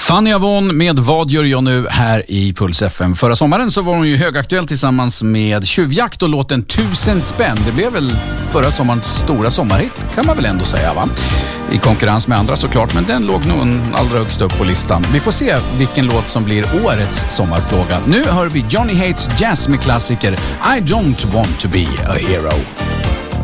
Fanny Avon med Vad gör jag nu här i Puls FM. Förra sommaren så var hon ju högaktuell tillsammans med Tjuvjakt och låten 1000 spänn. Det blev väl förra sommarens stora sommarhit kan man väl ändå säga, va? I konkurrens med andra såklart, men den låg nog allra högst upp på listan. Vi får se vilken låt som blir årets sommarplåga. Nu hör vi Johnny Hates Jazz med klassiker I don't want to be a hero.